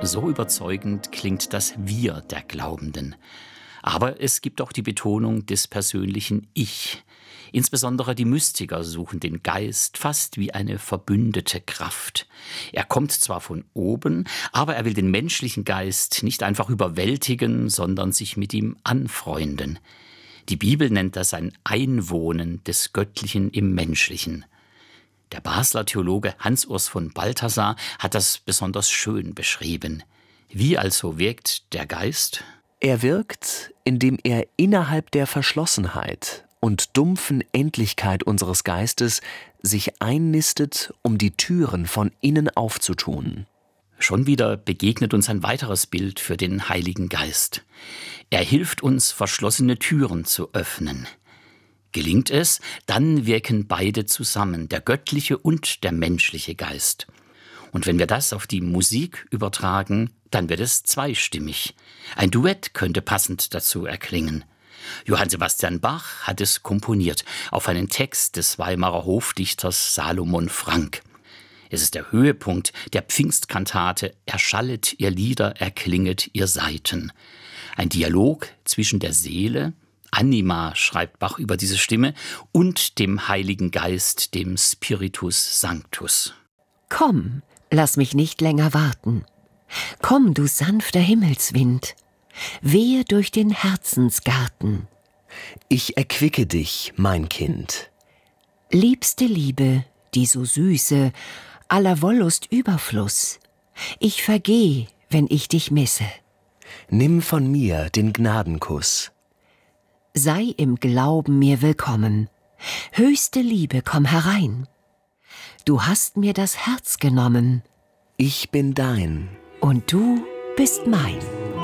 So überzeugend klingt das Wir der Glaubenden. Aber es gibt auch die Betonung des persönlichen Ich. Insbesondere die Mystiker suchen den Geist fast wie eine verbündete Kraft. Er kommt zwar von oben, aber er will den menschlichen Geist nicht einfach überwältigen, sondern sich mit ihm anfreunden. Die Bibel nennt das ein Einwohnen des Göttlichen im Menschlichen. Der Basler Theologe Hans-Urs von Balthasar hat das besonders schön beschrieben. Wie also wirkt der Geist? Er wirkt, indem er innerhalb der Verschlossenheit und dumpfen Endlichkeit unseres Geistes sich einnistet, um die Türen von innen aufzutun. Schon wieder begegnet uns ein weiteres Bild für den Heiligen Geist. Er hilft uns, verschlossene Türen zu öffnen. Gelingt es, dann wirken beide zusammen, der göttliche und der menschliche Geist. Und wenn wir das auf die Musik übertragen, dann wird es zweistimmig. Ein Duett könnte passend dazu erklingen. Johann Sebastian Bach hat es komponiert auf einen Text des Weimarer Hofdichters Salomon Frank. Es ist der Höhepunkt der Pfingstkantate „Erschallet ihr Lieder, erklinget ihr Saiten". Ein Dialog zwischen der Seele, Anima schreibt Bach über diese Stimme, und dem Heiligen Geist, dem Spiritus Sanctus. Komm, lass mich nicht länger warten. Komm, du sanfter Himmelswind, wehe durch den Herzensgarten. Ich erquicke dich, mein Kind. Liebste Liebe, die so süße, aller Wollust Überfluss. Ich vergeh, wenn ich dich misse. Nimm von mir den Gnadenkuss. Sei im Glauben mir willkommen. Höchste Liebe, komm herein. Du hast mir das Herz genommen. Ich bin dein. Und du bist mein.